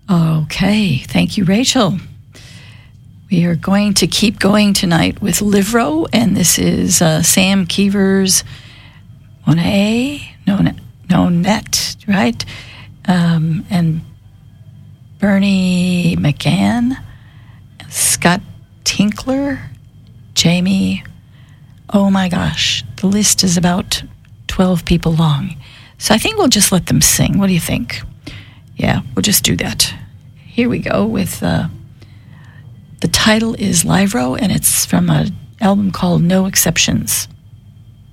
Okay, thank you, Rachel. We are going to keep going tonight with Livro, and this is Sam Keevers, Net, right? And Bernie McGann, Scott Tinkler, Jamie. Oh my gosh, the list is about 12 people long. So I think we'll just let them sing. What do you think? Yeah, we'll just do that. Here we go with, the title is Livro, and it's from an album called No Exceptions.